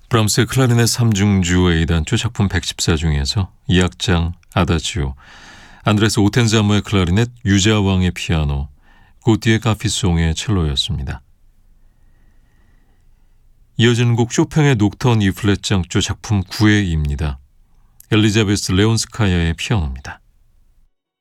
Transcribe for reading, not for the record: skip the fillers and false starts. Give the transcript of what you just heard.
브람스의 클라리넷 3중주 A단조 작품 114 중에서 2악장 아다지오, 안드레스 오텐자모의 클라리넷, 유자왕의 피아노, 고티의 카피송의 첼로였습니다. 이어지는 곡 쇼팽의 녹턴 E플랫 장조 작품 9회입니다. 엘리자베스 레온스카야의 피아노입니다.